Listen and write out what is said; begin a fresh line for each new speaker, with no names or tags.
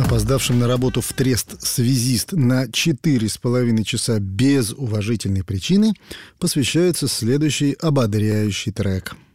Опоздавшим на работу в трест связист на 4,5 часа без уважительной причины посвящается следующий ободряющий трек.